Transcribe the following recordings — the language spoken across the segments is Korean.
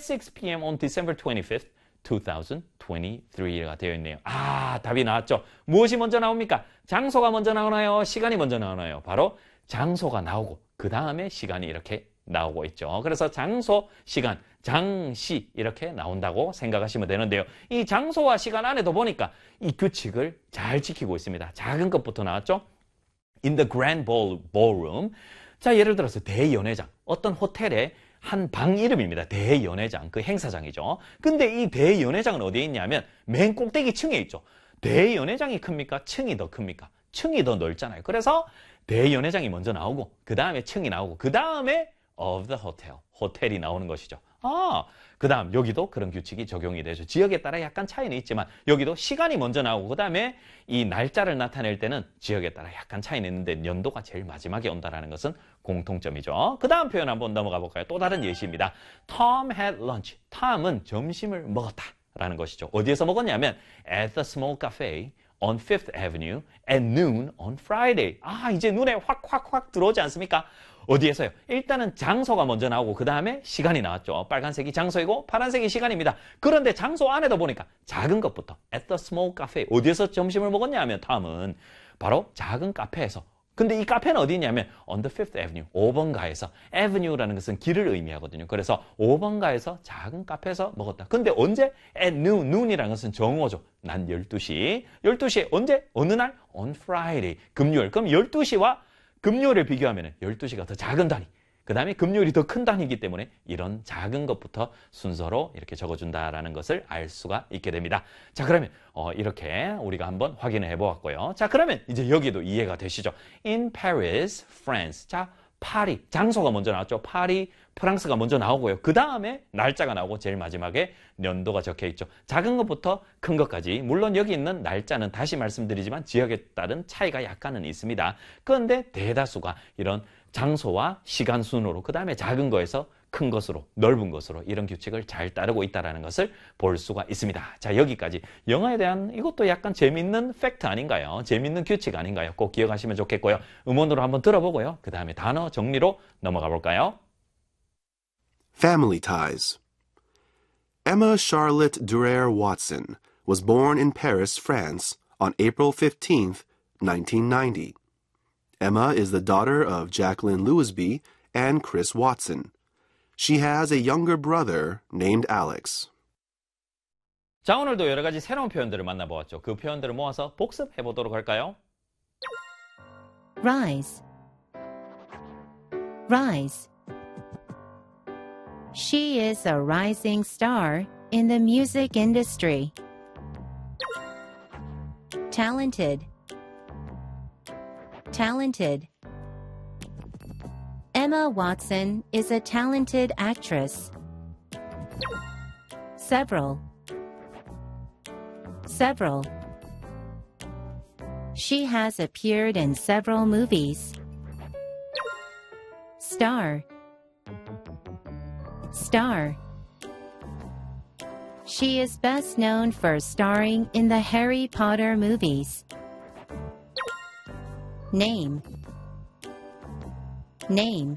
6 p.m. on December 25th, 2023가 되어 있네요. 아, 답이 나왔죠. 무엇이 먼저 나옵니까? 장소가 먼저 나오나요? 시간이 먼저 나오나요? 바로 장소가 나오고 그 다음에 시간이 이렇게 나오고 있죠. 그래서 장소, 시간, 장시 이렇게 나온다고 생각하시면 되는데요. 이 장소와 시간 안에도 보니까 이 규칙을 잘 지키고 있습니다. 작은 것부터 나왔죠. In the grand ballroom. 자, 예를 들어서 대연회장. 어떤 호텔의 한 방 이름입니다. 대연회장, 그 행사장이죠. 근데 이 대연회장은 어디에 있냐면 맨 꼭대기 층에 있죠. 대연회장이 큽니까? 층이 더 큽니까? 층이 더 넓잖아요. 그래서 대연회장이 먼저 나오고 그 다음에 층이 나오고 그 다음에 of the hotel, 호텔이 나오는 것이죠. 그 다음 여기도 그런 규칙이 적용이 되죠. 지역에 따라 약간 차이는 있지만 여기도 시간이 먼저 나오고 그 다음에 이 날짜를 나타낼 때는 지역에 따라 약간 차이는 있는데 연도가 제일 마지막에 온다는 것은 공통점이죠. 그 다음 표현 한번 넘어가 볼까요? 또 다른 예시입니다. Tom had lunch. 톰은 점심을 먹었다 라는 것이죠. 어디에서 먹었냐면 at the small cafe on Fifth Avenue at noon on Friday. 이제 눈에 확 들어오지 않습니까? 어디에서요? 일단은 장소가 먼저 나오고 그 다음에 시간이 나왔죠. 빨간색이 장소이고 파란색이 시간입니다. 그런데 장소 안에도 보니까 작은 것부터 at the small cafe. 어디에서 점심을 먹었냐 하면 톰은 바로 작은 카페에서. 근데 이 카페는 어디 있냐면 on the Fifth Avenue, 5번가에서. avenue라는 것은 길을 의미하거든요. 그래서 5번가에서 작은 카페에서 먹었다. 근데 언제? at noon, noon이라는 것은 정오죠. 난 12시. 12시에 언제? 어느 날? on Friday, 금요일. 그럼 12시와 금요일을 비교하면 12시가 더 작은 단위, 그 다음에 금요일이 더 큰 단위이기 때문에 이런 작은 것부터 순서로 이렇게 적어준다라는 것을 알 수가 있게 됩니다. 자, 그러면 이렇게 우리가 한번 확인을 해보았고요. 자, 그러면 이제 여기도 이해가 되시죠? In Paris, France. 자, 파리, 장소가 먼저 나왔죠. 파리, 프랑스가 먼저 나오고요. 그 다음에 날짜가 나오고 제일 마지막에 연도가 적혀 있죠. 작은 것부터 큰 것까지. 물론 여기 있는 날짜는 다시 말씀드리지만 지역에 따른 차이가 약간은 있습니다. 그런데 대다수가 이런 장소와 시간 순으로 그 다음에 작은 거에서 큰 것으로, 넓은 것으로 이런 규칙을 잘 따르고 있다는 것을 볼 수가 있습니다. 자, 여기까지 영어에 대한 이것도 약간 재밌는 팩트 아닌가요? 재밌는 규칙 아닌가요? 꼭 기억하시면 좋겠고요. 음원으로 한번 들어보고요. 그 다음에 단어 정리로 넘어가 볼까요? Family ties. Emma Charlotte Durer Watson was born in Paris, France on April 15th, 1990. Emma is the daughter of Jacqueline Lewisby and Chris Watson. She has a younger brother named Alex. 자, 오늘도 여러 가지 새로운 표현들을 만나보았죠. 그 표현들을 모아서 복습해 보도록 할까요? Rise. Rise. She is a rising star in the music industry. Talented. Talented. Emma Watson is a talented actress. Several. Several. She has appeared in several movies. Star. Star. She is best known for starring in the Harry Potter movies. Name. Name.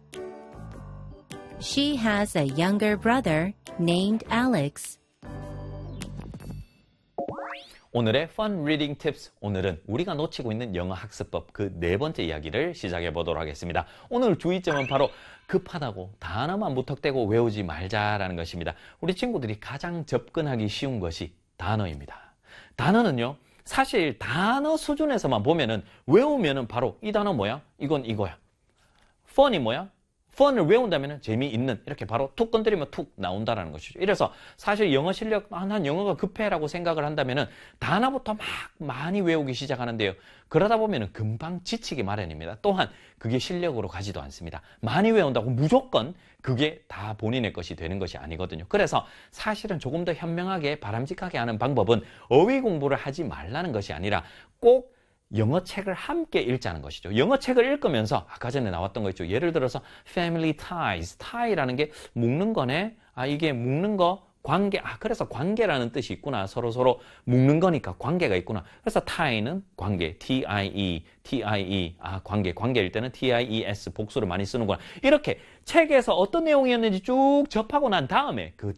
She has a younger brother named Alex. 오늘의 Fun Reading Tips. 오늘은 우리가 놓치고 있는 영어 학습법 그 네 번째 이야기를 시작해 보도록 하겠습니다. 오늘 주의점은 바로 급하다고 단어만 무턱대고 외우지 말자라는 것입니다. 우리 친구들이 가장 접근하기 쉬운 것이 단어입니다. 단어는요, 사실 단어 수준에서만 보면은 외우면은 바로 이 단어 뭐야? 이건 이거야. fun이 뭐야? fun을 외운다면 재미있는 이렇게 바로 툭 건드리면 툭 나온다는 것이죠. 이래서 사실 영어 실력, 난 영어가 급해라고 생각을 한다면 단어부터 막 많이 외우기 시작하는데요. 그러다 보면 금방 지치기 마련입니다. 또한 그게 실력으로 가지도 않습니다. 많이 외운다고 무조건 그게 다 본인의 것이 되는 것이 아니거든요. 그래서 사실은 조금 더 현명하게 바람직하게 하는 방법은 어휘 공부를 하지 말라는 것이 아니라 꼭 영어 책을 함께 읽자는 것이죠. 영어 책을 읽으면서 아까 전에 나왔던 거 있죠. 예를 들어서 family ties, tie라는 게 묶는 거네. 이게 묶는 거, 관계, 그래서 관계라는 뜻이 있구나. 서로 묶는 거니까 관계가 있구나. 그래서 tie는 관계, tie, 관계일 때는 ties 복수를 많이 쓰는구나. 이렇게 책에서 어떤 내용이었는지 쭉 접하고 난 다음에 그